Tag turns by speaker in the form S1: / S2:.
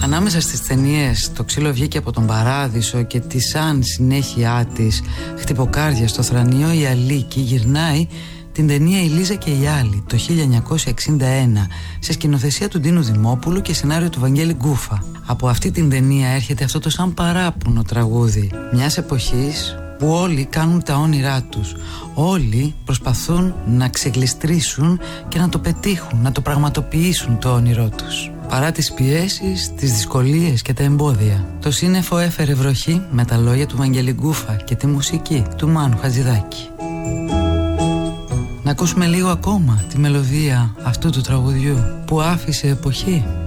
S1: Ανάμεσα στις ταινίες «Το ξύλο βγήκε από τον Παράδεισο» και τη σαν συνέχειά της «Χτυποκάρδια στο θρανείο», η Αλίκη γυρνάει την ταινία «Η Λίζα και οι άλλοι» το 1961 σε σκηνοθεσία του Ντίνου Δημόπουλου και σενάριο του Βαγγέλη Γκούφα. Από αυτή την ταινία έρχεται αυτό το σαν παράπονο τραγούδι μιας εποχής που όλοι κάνουν τα όνειρά τους. Όλοι προσπαθούν να ξεγλιστρήσουν και να το πετύχουν, να το πραγματοποιήσουν το όνειρό τους. Παρά τις πιέσεις, τις δυσκολίες και τα εμπόδια. Το σύννεφο έφερε βροχή με τα λόγια του Βαγγέλη Γκούφα και τη μουσική του Μάνου Χατζηδάκη. Να ακούσουμε λίγο ακόμα τη μελωδία αυτού του τραγουδιού που άφησε εποχή.